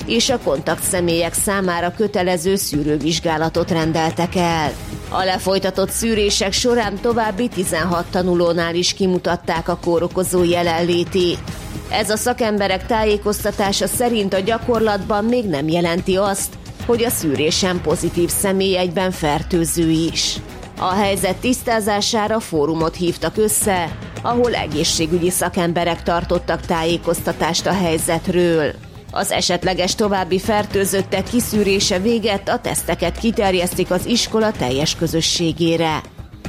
és a kontaktszemélyek számára kötelező szűrővizsgálatot rendeltek el. A lefolytatott szűrések során további 16 tanulónál is kimutatták a kórokozó jelenlétét. Ez a szakemberek tájékoztatása szerint a gyakorlatban még nem jelenti azt, hogy a szűrésen pozitív személy egyben fertőző is. A helyzet tisztázására fórumot hívtak össze, ahol egészségügyi szakemberek tartottak tájékoztatást a helyzetről. Az esetleges további fertőzöttek kiszűrése végett a teszteket kiterjesztik az iskola teljes közösségére.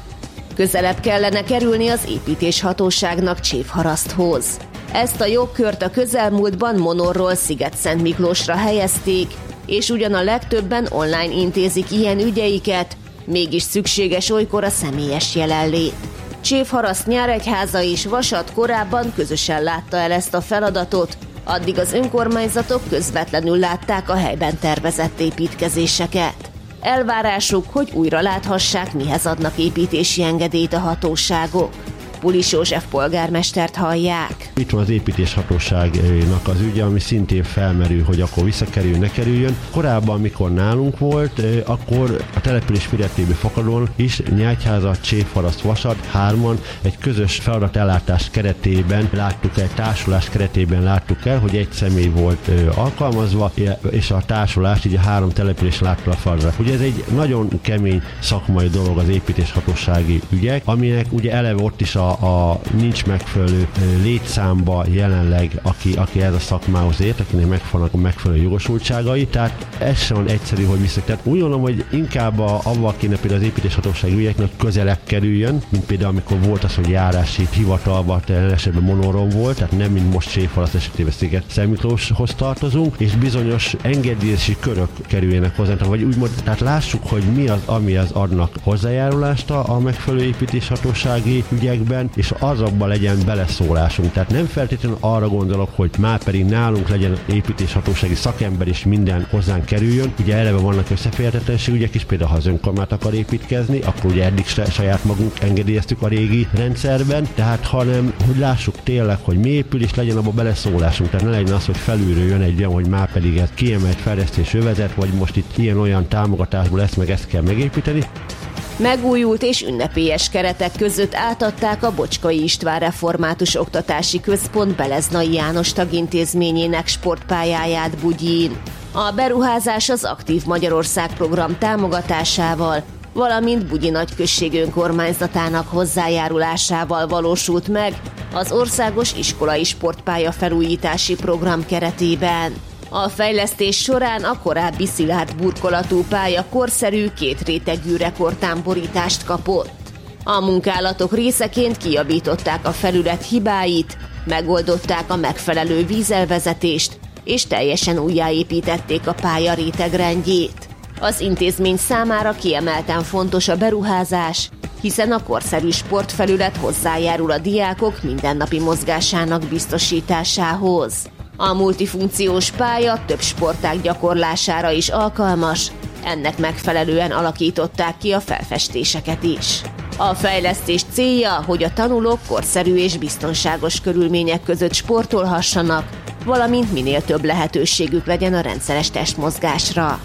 Közelebb kellene kerülni az építéshatóságnak Csévharaszthoz. Ezt a jogkört a közelmúltban Monorról Sziget-Szentmiklósra helyezték, és ugyan a legtöbben online intézik ilyen ügyeiket, mégis szükséges olykor a személyes jelenlét. Csévharaszt Nyíregyháza és Vasad korábban közösen látta el ezt a feladatot, addig az önkormányzatok közvetlenül látták a helyben tervezett építkezéseket. Elvárásuk, hogy újra láthassák, mihez adnak építési engedélyt a hatóságok. Pulis József polgármestert hallják. Itt van az építéshatóságnak az ügye, ami szintén felmerül, hogy akkor visszakerül, ne kerüljön. Korábban, mikor nálunk volt, akkor a település méretéből fakadóan is Nyíregyháza, Csévharaszt, Vasad hárman egy közös feladatellátás keretében láttuk el, társulás keretében láttuk el, hogy egy személy volt alkalmazva, és a társulást így a három település látta a falra. Ugye ez egy nagyon kemény szakmai dolog az építéshatósági ügyek, aminek ugye eleve ott is a nincs megfelelő létszámba jelenleg, aki ez a szakmához ért, akinek megvannak a megfelelő jogosultságai, tehát ez sem egyszerű, hogy vissza. Tehát úgy gondolom, hogy inkább avval kéne például az építéshatósági ügyeknek közelebb kerüljön, mint például amikor volt az, hogy járási hivatalban, esetben Monoron volt, tehát nem mint most Csévharaszt esetében Sziget-Szentmiklóshoz tartozunk, és bizonyos engedélyezési körök kerüljenek hozzá, vagy úgymond, tehát lássuk, hogy mi az, ami az adnak hozzájárulást a megfelelő építéshatósági ügyekben, és azokban legyen beleszólásunk. Tehát nem feltétlenül arra gondolok, hogy már pedig nálunk legyen építéshatósági szakember és minden hozzánk kerüljön. Ugye eleve vannak összeférhetetlenség ügyek is, például ha az önkormányzat akar építkezni, akkor ugye eddig saját magunk engedélyeztük a régi rendszerben, tehát hanem, hogy lássuk tényleg, hogy mi épül, és legyen abban beleszólásunk. Tehát ne legyen az, hogy felülről jön egy olyan, hogy már pedig ez kiemelt fejlesztés övezet, vagy most itt ilyen-olyan támogatásból lesz, meg ezt kell megépíteni. Megújult és ünnepélyes keretek között átadták a Bocskai István Református Oktatási Központ Beleznai János tagintézményének sportpályáját Bugyin. A beruházás az Aktív Magyarország program támogatásával, valamint Bugyi nagyközség önkormányzatának hozzájárulásával valósult meg az Országos Iskolai Sportpálya felújítási program keretében. A fejlesztés során a korábbi szilárd burkolatú pálya korszerű kétrétegű rekordtámborítást kapott. A munkálatok részeként kijavították a felület hibáit, megoldották a megfelelő vízelvezetést, és teljesen újjáépítették a pálya rétegrendjét. Az intézmény számára kiemelten fontos a beruházás, hiszen a korszerű sportfelület hozzájárul a diákok mindennapi mozgásának biztosításához. A multifunkciós pálya több sportág gyakorlására is alkalmas, ennek megfelelően alakították ki a felfestéseket is. A fejlesztés célja, hogy a tanulók korszerű és biztonságos körülmények között sportolhassanak, valamint minél több lehetőségük legyen a rendszeres testmozgásra.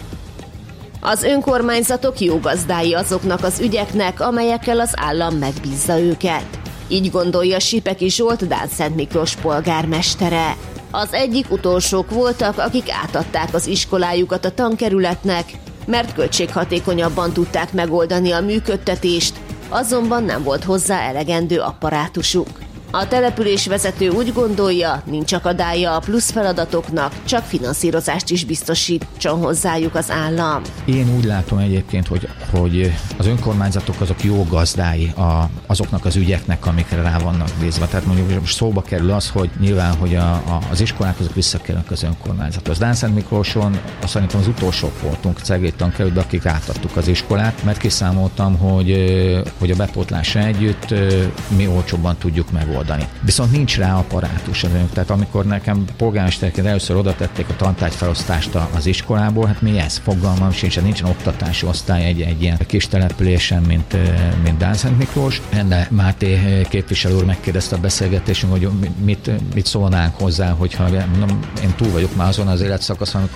Az önkormányzatok jó gazdái azoknak az ügyeknek, amelyekkel az állam megbízza őket. Így gondolja Sipeki Zsolt Dánszentmiklós polgármestere. Az egyik utolsók voltak, akik átadták az iskolájukat a tankerületnek, mert költséghatékonyabban tudták megoldani a működtetést, azonban nem volt hozzá elegendő apparátusuk. A településvezető úgy gondolja, nincs akadálya a plusz feladatoknak, csak finanszírozást is biztosítson hozzájuk az állam. Én úgy látom egyébként, hogy az önkormányzatok azok jó gazdái azoknak az ügyeknek, amikre rá vannak bízva. Tehát mondjuk most szóba kerül az, hogy nyilván, hogy az iskolák azok visszakerülnek az önkormányzathoz. Dánszentmiklóson szerintem az utolsók voltunk Cegléd tankerületben, akik átadtuk az iskolát, mert kiszámoltam, hogy a bepótlással együtt mi olcsóbban tudjuk megoldani. Viszont nincs rá apparátus. Tehát amikor nekem polgármesterként először oda tették a tantárgyfelosztást az iskolából, hát mi ez? Fogalmam sincs, nincsen oktatási osztály egy ilyen kis településen, mint Dánszentmiklós. Ende Máté képviselő úr megkérdezte a beszélgetésünk, hogy mit szólnánk hozzá, hogyha én túl vagyok már azon az életszakaszon,